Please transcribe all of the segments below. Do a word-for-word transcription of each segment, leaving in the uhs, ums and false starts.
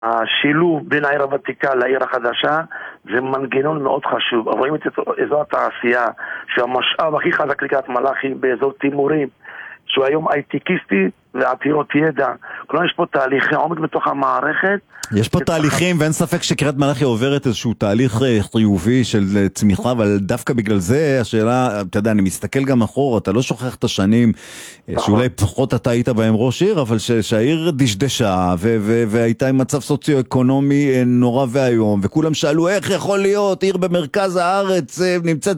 השילוב בין העיר הוותיקה לעיר החדשה זה מנגנון מאוד חשוב. רואים את אזור התעשייה שהמשאב הכי חזק לקריית מלאכי באזור תימורים, שהוא היום הייטיקיסטי ועתירות ידע. כלומר יש פה תהליכי עומק בתוך המערכת. יש פה תהליכים, ואין ספק שקריית מלאכי עוברת איזשהו תהליך חיובי של צמיחה, אבל דווקא בגלל זה השאלה, אתה יודע, אני מסתכל גם אחורה, אתה לא שוכח את השנים שאולי פחות אתה היית בהם ראש עיר, אבל שהעיר דשדשה והייתה עם מצב סוציו-אקונומי נורא והיום, וכולם שאלו איך יכול להיות עיר במרכז הארץ נמצאת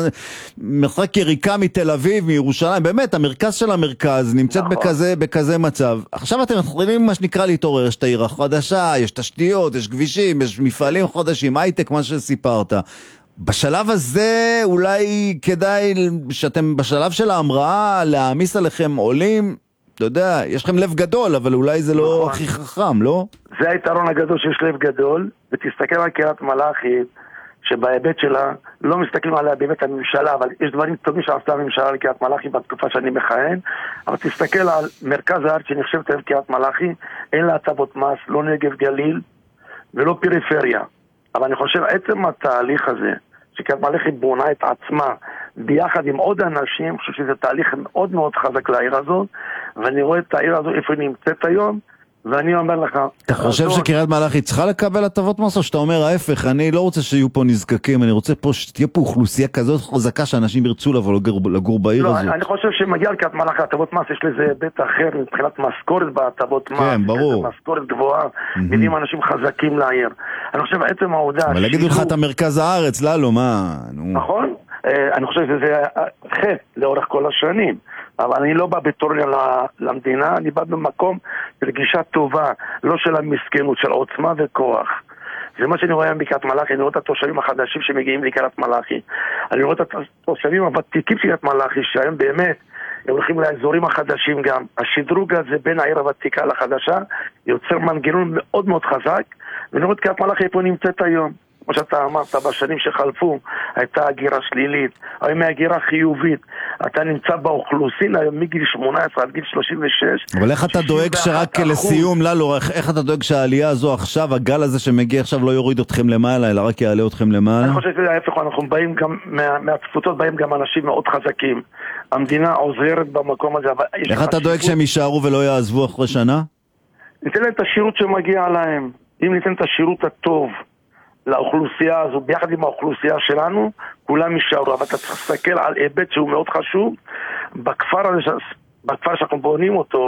מרחק יריקה מתל אביב, מירושלים, באמת המרכז של המרכז נמצאת בכזה בכזה מצב. עכשיו אתם יכולים מה שנקרא להתעורר, יש את העיר החדשה, יש תשתיות, יש כבישים, יש מפעלים חדשים, הייטק, מה שסיפרת. בשלב הזה אולי כדאי שאתם בשלב של ההמראה להעמיס עליכם עולים, אתה יודע, יש לכם לב גדול, אבל אולי זה לא הכי חכם, לא? זה היתרון הגדול שיש לב גדול, ותסתכל על קריית מלאכי, שבהיבט שלה לא מסתכלים עליה באמת הממשלה, אבל יש דברים טובים שעשתה הממשלה לקריית מלאכי בתקופה שאני מכהן, אבל תסתכל על מרכז הארץ שנחשבת אל קריית מלאכי, אין לה הטבות מס, לא נגב גליל ולא פריפריה. אבל אני חושב עצם התהליך הזה, שקריית מלאכי בונה את עצמה ביחד עם עוד אנשים, אני חושב שזה תהליך מאוד מאוד חזק לעיר הזאת, ואני רואה את העיר הזו איפה היא נמצאת היום, ואני אומר לך... אתה חושב שקריית מלאכי צריכה לקבל הטבות מס, או שאתה אומר ההפך, אני לא רוצה שיהיו פה נזקקים, אני רוצה פה שתהיה פה אוכלוסייה כזאת חזקה שאנשים ירצו לבוא לגור בעיר הזאת? לא, אני חושב שמגיע לקריית מלאכי הטבות מס, יש לזה היבט אחר מבחינת משכורת בהטבות מס. כן, ברור. משכורת גבוהה, מביאים אנשים חזקים לעיר. אני חושב עצם העובדה... אבל להגידו לך את המרכז הארץ, לא, מה? נכון? אני חושב שזה חטא לאורך כל השנים. אבל אני לא בא בתורניה למדינה, אני בא במקום ברגישה טובה, לא של המסכנות, של עוצמה וכוח. זה מה שאני רואה בקריית מלאכי, אני רואה את התושבים החדשים שמגיעים לקריית מלאכי. אני רואה את התושבים הוותיקים של קריית מלאכי, שהיום באמת הם הולכים לאזורים החדשים גם. השדרוג הזה בין העיר הוותיקה לחדשה יוצר מנגנון מאוד מאוד חזק, ואני רואה את קריית מלאכי איפה נמצאת היום. כמו שאתה אמרת, בשנים שחלפו הייתה הגירה שלילית, היום הגירה חיובית, אתה נמצא באוכלוסין היום מגיל שמונה עשרה עד גיל שלושים ושש. אבל איך אתה דואג שרק לסיום, ללו, איך אתה דואג שהעלייה הזו עכשיו, הגל הזה שמגיע עכשיו לא יוריד אתכם למעלה, אלא רק יעלה אתכם למעלה? אני חושב שזה ההפך, אנחנו באים גם, מהתפוצות באים גם אנשים מאוד חזקים. המדינה עוזרת במקום הזה. איך אתה דואג שהם יישארו ולא יעזבו אחרי שנה? ניתן להם את השירות שמגיע להם. אם ניתן את השירות הטוב לאוכלוסייה הזו, ביחד עם האוכלוסייה שלנו, כולם יישארו, אבל אתה צריך להסתכל על היבט שהוא מאוד חשוב, בכפר הזה, בכפר שאנחנו בונים אותו,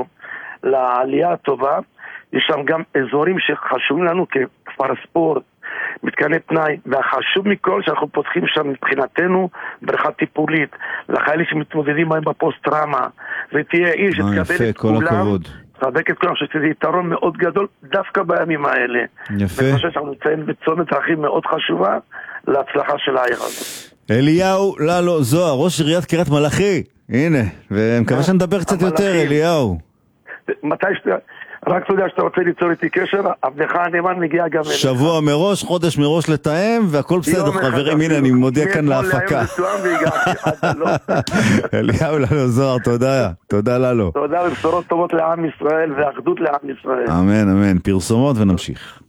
לעלייה הטובה, יש שם גם אזורים שחשובים לנו ככפר ספורט, מתקני פנאי, והחשוב מכל שאנחנו פותחים שם מבחינתנו בריכה טיפולית, לחיילים שמתמודדים בהם בפוסט-טראומה, זה תהיה עיר שתקבל את כולם, תחזק את כולם, שזה יתרון מאוד גדול דווקא בימים האלה. יפה. אני חושב שאנחנו נציין בצומת דרכים מאוד חשובה להצלחה של העיר הזאת. אליהו ללו זוהר, ראש עיריית קריית מלאכי, הנה, ומקווה שנדבר קצת יותר, אליהו. מתי שאתה, רק אתה יודע שאתה רוצה ליצור איתי קשר, עבדך הנאמן מגיע גם אליך. שבוע מראש, חודש מראש לתאם, והכל בסדר חברים, הנה אני מודיע כאן להפקה. אליהו ללו זוהר, תודה, תודה ללו. תודה ובשורות טובות לעם ישראל ואחדות לעם ישראל. אמן, אמן, פרסומות ונמשיך.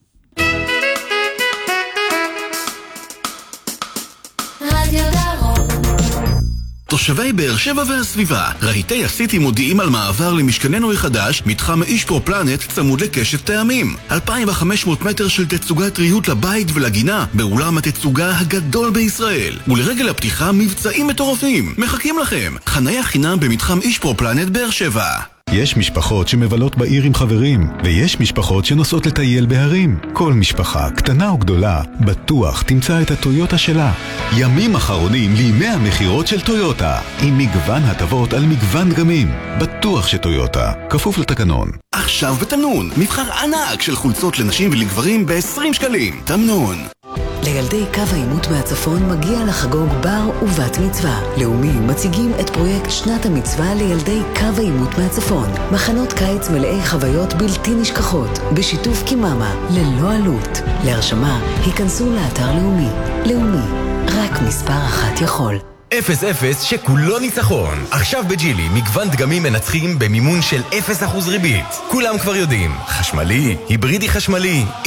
תושבי באר שבע והסביבה, רהיטי הסיטי מודיעים על מעבר למשכננו החדש, מתחם אישפרו פלנט צמוד לקשת טעמים. אלפיים וחמש מאות מטר של תצוגת ריהוט לבית ולגינה, באולם התצוגה הגדול בישראל. ולרגל הפתיחה מבצעים מטורפים. מחכים לכם. חניה חינם במתחם אישפרו פלנט באר שבע. יש משפחות שמבלות בעיר עם חברים, ויש משפחות שנוסעות לטייל בהרים. כל משפחה, קטנה או גדולה, בטוח תמצא את הטויוטה שלה. ימים אחרונים לימי המחירות של טויוטה, עם מגוון הטבות על מגוון דגמים. בטוח שטויוטה, כפוף לתקנון. עכשיו בתמנון, מבחר ענק של חולצות לנשים ולגברים ב-עשרים שקלים. תמנון. לילדי קו העימות מהצפון מגיע לחגוג בר ובת מצווה. לאומי מציגים את פרויקט שנת המצווה לילדי קו העימות מהצפון. מחנות קיץ מלאי חוויות בלתי נשכחות, בשיתוף קיממה, ללא עלות. להרשמה, היכנסו לאתר לאומי. לאומי, רק מספר אחת יכול. אפס אפס שכולו ניצחון. עכשיו בג'ילי מגוון דגמים מנצחים במימון של אפס אחוז ריבית. כולם כבר יודעים, חשמלי, היברידי חשמלי,